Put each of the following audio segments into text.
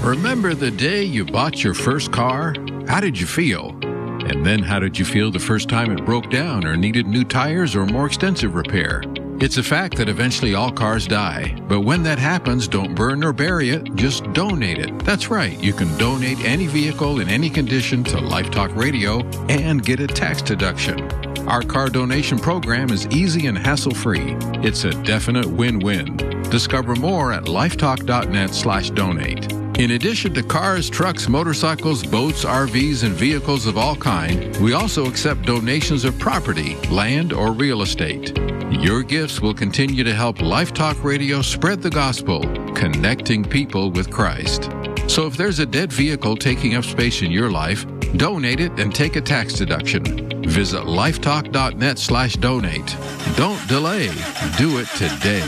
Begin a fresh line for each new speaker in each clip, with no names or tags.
Remember the day you bought your first car? How did you feel? And then how did you feel the first time it broke down or needed new tires or more extensive repair? It's a fact that eventually all cars die. But when that happens, don't burn or bury it, just donate it. That's right, you can donate any vehicle in any condition to Life Talk Radio and get a tax deduction. Our car donation program is easy and hassle-free. It's a definite win-win. Discover more at lifetalk.net/donate. In addition to cars, trucks, motorcycles, boats, RVs, and vehicles of all kind, we also accept donations of property, land, or real estate. Your gifts will continue to help Life Talk Radio spread the gospel, connecting people with Christ. So if there's a dead vehicle taking up space in your life, donate it and take a tax deduction. Visit lifetalk.net/donate. Don't delay. Do it today.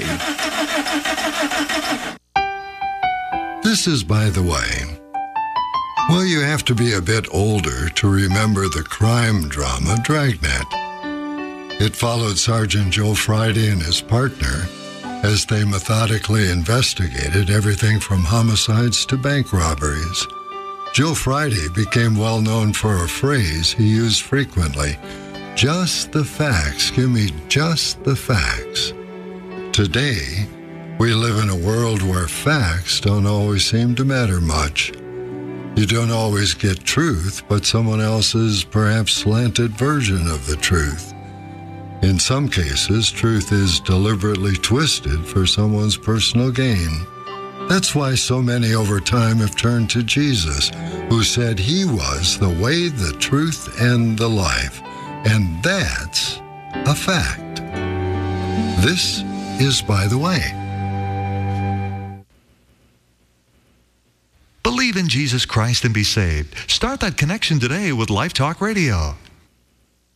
This is By the Way. Well, you have to be a bit older to remember the crime drama Dragnet. It followed Sergeant Joe Friday and his partner as they methodically investigated everything from homicides to bank robberies. Joe Friday became well known for a phrase he used frequently: just the facts, give me just the facts. Today, we live in a world where facts don't always seem to matter much. You don't always get truth, but someone else's perhaps slanted version of the truth. In some cases, truth is deliberately twisted for someone's personal gain. That's why so many over time have turned to Jesus, who said he was the way, the truth, and the life. And that's a fact. This is By the Way.
Believe in Jesus Christ and be saved. Start that connection today with Life Talk Radio.